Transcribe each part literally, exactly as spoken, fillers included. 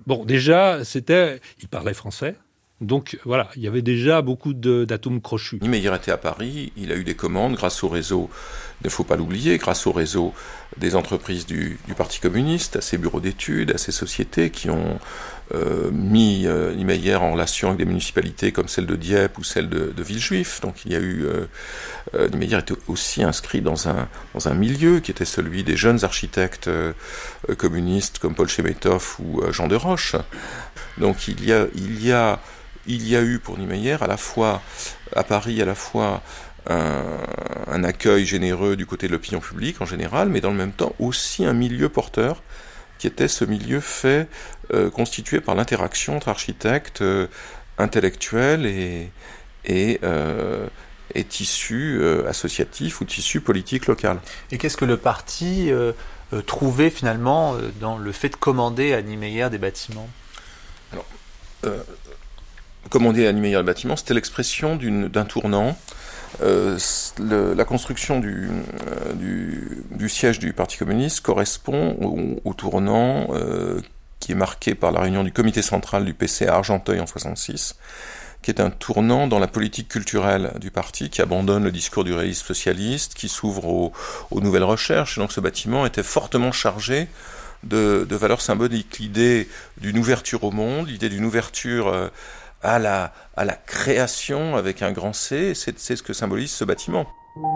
bon, déjà, c'était, il parlait français. Donc voilà, il y avait déjà beaucoup de, d'atomes crochus. Niemeyer était à Paris, il a eu des commandes grâce au réseau, il ne faut pas l'oublier, grâce au réseau des entreprises du, du Parti communiste, à ses bureaux d'études, à ses sociétés qui ont euh, mis euh, Niemeyer en relation avec des municipalités comme celle de Dieppe ou celle de, de Villejuif. Donc il y a eu... Euh, euh, Niemeyer était aussi inscrit dans un, dans un milieu qui était celui des jeunes architectes euh, communistes comme Paul Chemetov ou euh, Jean de Roche. Donc il y a... Il y a Il y a eu pour Niemeyer, à la fois à Paris, à la fois un, un accueil généreux du côté de l'opinion publique en général, mais dans le même temps aussi un milieu porteur, qui était ce milieu fait, euh, constitué par l'interaction entre architectes, euh, intellectuels et, et, euh, et tissu euh, associatif ou tissu politique local. Et qu'est-ce que le parti euh, euh, trouvait finalement euh, dans le fait de commander à Niemeyer des bâtiments ? Alors, euh, commander à Niemeyer le bâtiment, c'était l'expression d'une, d'un tournant. Euh, le, la construction du, euh, du, du siège du Parti communiste correspond au, au tournant euh, qui est marqué par la réunion du comité central du P C à Argenteuil en soixante-six, qui est un tournant dans la politique culturelle du parti, qui abandonne le discours du réalisme socialiste, qui s'ouvre aux, aux nouvelles recherches. Et donc ce bâtiment était fortement chargé de, de valeurs symboliques. L'idée d'une ouverture au monde, l'idée d'une ouverture... Euh, À la, à la création avec un grand C, c'est, c'est ce que symbolise ce bâtiment.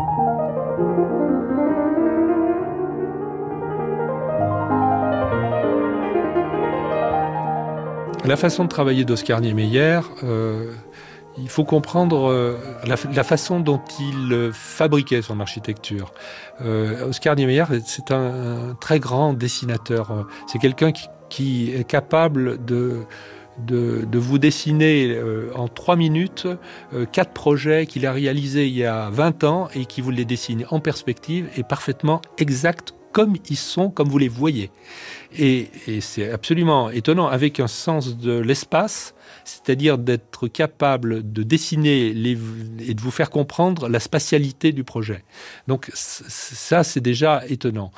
La façon de travailler d'Oscar Niemeyer, euh, il faut comprendre euh, la, la façon dont il euh, fabriquait son architecture. Euh, Oscar Niemeyer, c'est un, un très grand dessinateur. C'est quelqu'un qui, qui est capable de... De, de vous dessiner euh, en trois minutes euh, quatre projets qu'il a réalisés il y a vingt ans et qui vous les dessine en perspective et parfaitement exacts comme ils sont, comme vous les voyez. Et, et c'est absolument étonnant, avec un sens de l'espace, c'est-à-dire d'être capable de dessiner les, et de vous faire comprendre la spatialité du projet. Donc ça, c'est déjà étonnant.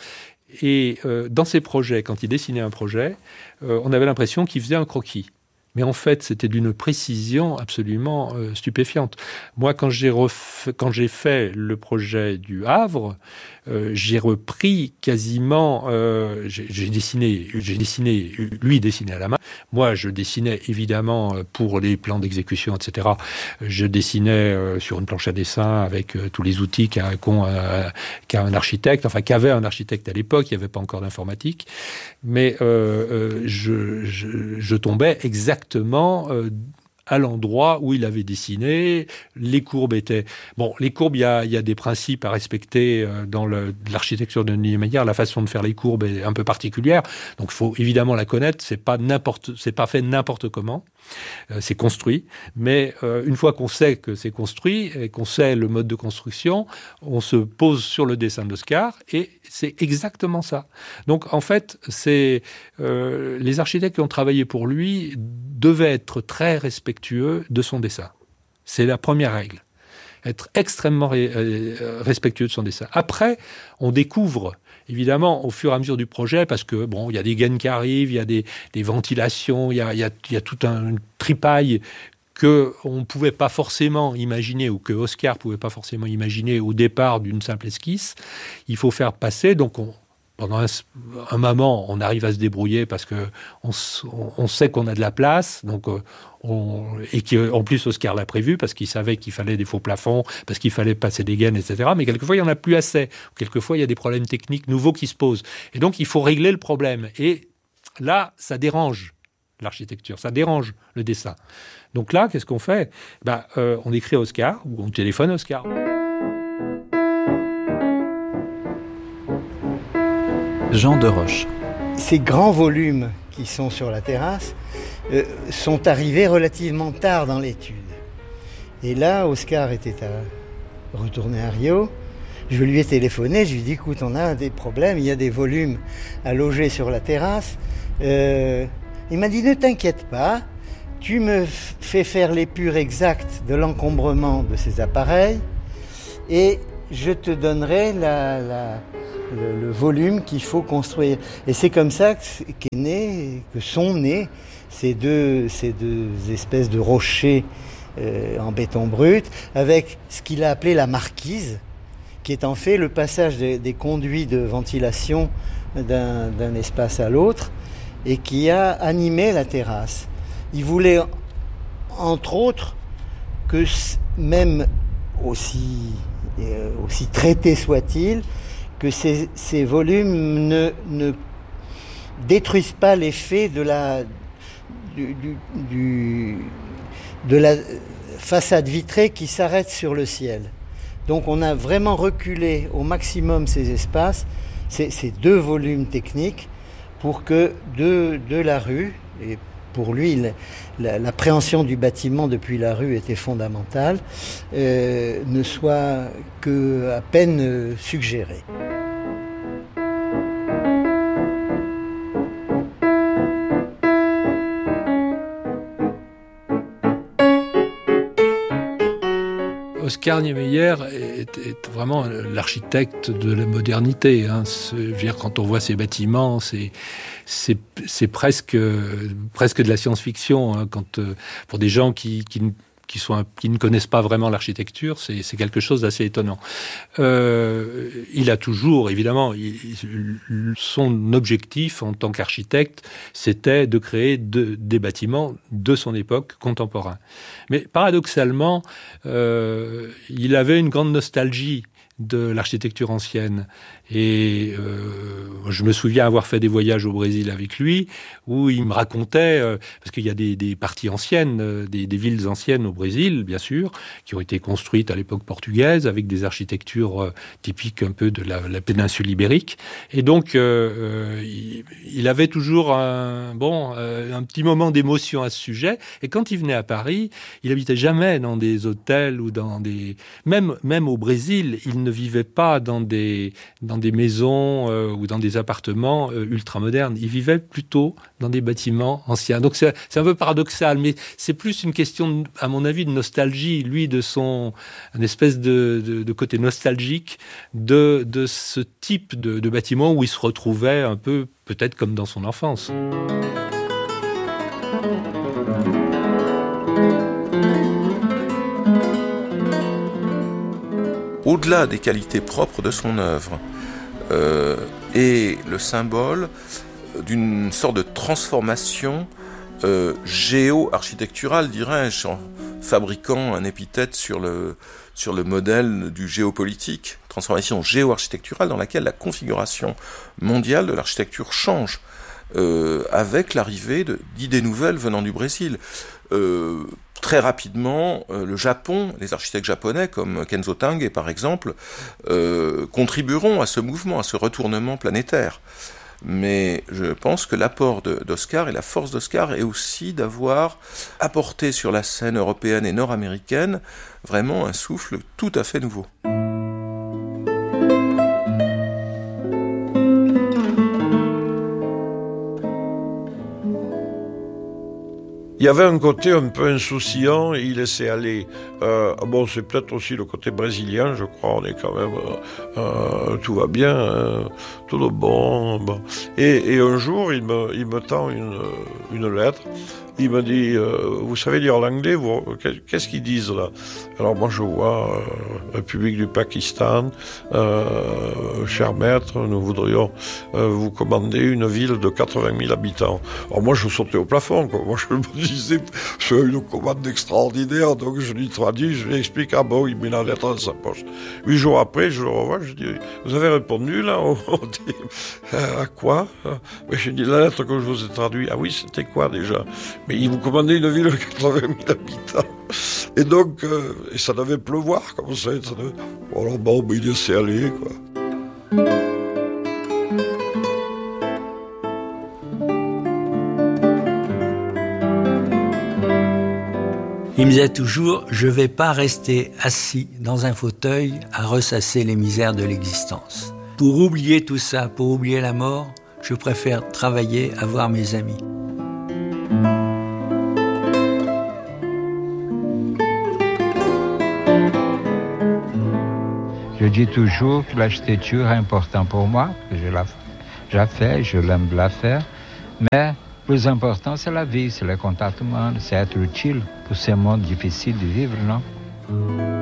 Et euh, dans ces projets, quand il dessinait un projet, euh, on avait l'impression qu'il faisait un croquis. Mais en fait, c'était d'une précision absolument euh, stupéfiante. Moi, quand j'ai, ref... quand j'ai fait le projet du Havre, euh, j'ai repris quasiment... Euh, j'ai, j'ai dessiné, j'ai dessiné, lui dessinait à la main. Moi, je dessinais évidemment pour les plans d'exécution, et cetera. Je dessinais euh, sur une planche à dessin avec euh, tous les outils qu'a, qu'a, qu'a un architecte, enfin qu'avait un architecte à l'époque. Il n'y avait pas encore d'informatique. Mais euh, euh, je, je, je tombais exactement Exactement euh, à l'endroit où il avait dessiné. Les courbes étaient... Bon, les courbes, il y a, il y a des principes à respecter euh, dans le, l'architecture de Niemeyer. La façon de faire les courbes est un peu particulière. Donc, il faut évidemment la connaître. C'est pas n'importe, c'est pas fait n'importe comment. Euh, c'est construit. Mais euh, une fois qu'on sait que c'est construit et qu'on sait le mode de construction, on se pose sur le dessin d'Oscar et c'est exactement ça. Donc, en fait, c'est euh, les architectes qui ont travaillé pour lui devaient être très respectueux de son dessin. C'est la première règle. Être extrêmement ré- euh, respectueux de son dessin. Après, on découvre, évidemment, au fur et à mesure du projet, parce que, bon, il y a des gaines qui arrivent, il y a des, des ventilations, il y a, il y a, il y a tout un tripaille qu'on ne pouvait pas forcément imaginer, ou que Oscar ne pouvait pas forcément imaginer au départ d'une simple esquisse. Il faut faire passer, donc on, pendant un, un moment, on arrive à se débrouiller parce qu'on on, on sait qu'on a de la place, donc on, et qu'en plus Oscar l'a prévu parce qu'il savait qu'il fallait des faux plafonds, parce qu'il fallait passer des gaines, et cetera. Mais quelquefois, il n'y en a plus assez. Quelquefois, il y a des problèmes techniques nouveaux qui se posent. Et donc, il faut régler le problème. Et là, ça dérange l'architecture, ça dérange le dessin. Donc là, qu'est-ce qu'on fait ? Ben, euh, on écrit à Oscar, ou on téléphone à Oscar. Jean de Roche. Ces grands volumes qui sont sur la terrasse euh, sont arrivés relativement tard dans l'étude. Et là, Oscar était à retourner à Rio. Je lui ai téléphoné, je lui ai dit, écoute, on a des problèmes, il y a des volumes à loger sur la terrasse. Euh, il m'a dit, ne t'inquiète pas, tu me fais faire l'épure exacte de l'encombrement de ces appareils et je te donnerai la, la, le, le volume qu'il faut construire. Et c'est comme ça qu'est né, que sont nés ces deux, ces deux espèces de rochers euh, en béton brut, avec ce qu'il a appelé la marquise, qui est en fait le passage des, des conduits de ventilation d'un, d'un espace à l'autre, et qui a animé la terrasse. Il voulait, entre autres, que même aussi, euh, aussi traité soit-il, que ces, ces volumes ne, ne détruisent pas l'effet de la, du, du, du, de la façade vitrée qui s'arrête sur le ciel. Donc on a vraiment reculé au maximum ces espaces, ces, ces deux volumes techniques, pour que de, de la rue, et pour lui la, l'appréhension du bâtiment depuis la rue était fondamentale, euh, ne soit que à peine suggérée. Oscar Niemeyer est, est vraiment l'architecte de la modernité. Hein. Je veux dire, quand on voit ces bâtiments, c'est, c'est, c'est presque, presque de la science-fiction. Hein. Quand, pour des gens qui, qui, qui, sont, qui ne connaissent pas vraiment l'architecture, c'est, c'est quelque chose d'assez étonnant. Euh, il a toujours, évidemment, il, son objectif en tant qu'architecte, c'était de créer de, des bâtiments de son époque contemporains. Mais paradoxalement, euh, il avait une grande nostalgie de l'architecture ancienne. Et euh, je me souviens avoir fait des voyages au Brésil avec lui, où il me racontait, euh, parce qu'il y a des, des parties anciennes, euh, des, des villes anciennes au Brésil, bien sûr, qui ont été construites à l'époque portugaise, avec des architectures euh, typiques un peu de la, la péninsule ibérique. Et donc, euh, euh, il, il avait toujours un, bon, euh, un petit moment d'émotion à ce sujet. Et quand il venait à Paris, il habitait jamais dans des hôtels ou dans des... Même, même au Brésil, il ne vivait pas dans des... Dans des maisons euh, ou dans des appartements euh, ultramodernes. Il vivait plutôt dans des bâtiments anciens. Donc c'est, c'est un peu paradoxal, mais c'est plus une question, à mon avis, de nostalgie, lui, de son une espèce de, de, de côté nostalgique de, de ce type de, de bâtiment où il se retrouvait un peu, peut-être comme dans son enfance. Au-delà des qualités propres de son œuvre, euh, est le symbole d'une sorte de transformation euh, géo-architecturale, dirais-je, en fabriquant un épithète sur le, sur le modèle du géopolitique. Transformation géo-architecturale dans laquelle la configuration mondiale de l'architecture change, euh, avec l'arrivée de, d'idées nouvelles venant du Brésil. Euh, Très rapidement, euh, le Japon, les architectes japonais comme Kenzo Tange par exemple, euh, contribueront à ce mouvement, à ce retournement planétaire. Mais je pense que l'apport de, d'Oscar et la force d'Oscar est aussi d'avoir apporté sur la scène européenne et nord-américaine vraiment un souffle tout à fait nouveau. Il y avait un côté un peu insouciant et il laissait aller. Euh, bon, c'est peut-être aussi le côté brésilien, je crois. On est quand même, euh, euh, tout va bien, euh, tout de bon. bon. Et, et un jour, il me, il me tend une, une lettre. Il me dit, euh, vous savez lire l'anglais, vous, qu'est-ce qu'ils disent là? Alors moi je vois euh, République du Pakistan, euh, cher maître, nous voudrions euh, vous commander une ville de quatre-vingt mille habitants. Alors moi je sautais au plafond, quoi. Moi je me disais, c'est une commande extraordinaire, donc je lui traduis, je lui explique, ah bon, il met la lettre dans sa poche. Huit jours après, je le revois, je dis, vous avez répondu là? On dit, à quoi? Mais je dis, la lettre que je vous ai traduite, ah oui, c'était quoi déjà? Mais il vous commandait une ville de quatre-vingt mille habitants. Et donc, euh, et ça devait pleuvoir comme ça. ça devait... Alors bon, ben, il laissait aller, quoi. Il me disait toujours, je ne vais pas rester assis dans un fauteuil à ressasser les misères de l'existence. Pour oublier tout ça, pour oublier la mort, je préfère travailler à voir mes amis. Je dis toujours que l'architecture est importante pour moi, que je la, je la fais, je l'aime la faire, mais le plus important c'est la vie, c'est le contact humain, c'est être utile pour ce monde difficile de vivre, non?